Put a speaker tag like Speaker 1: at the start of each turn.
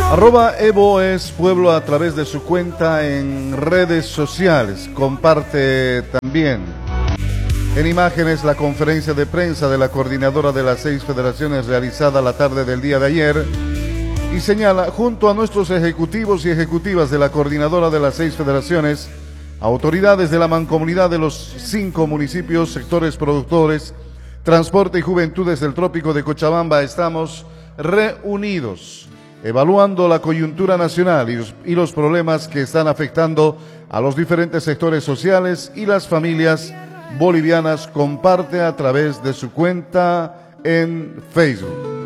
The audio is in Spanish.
Speaker 1: Evo es Pueblo a través de su cuenta en redes sociales. Comparte también en imágenes la conferencia de prensa de la coordinadora de las 6 federaciones realizada la tarde del día de ayer y señala, junto a nuestros ejecutivos y ejecutivas de la coordinadora de las 6 federaciones, autoridades de la mancomunidad de los 5 municipios, sectores productores, transporte y juventudes del trópico de Cochabamba, estamos reunidos, evaluando la coyuntura nacional y los problemas que están afectando a los diferentes sectores sociales y las familias bolivianas. Comparte a través de su cuenta en Facebook.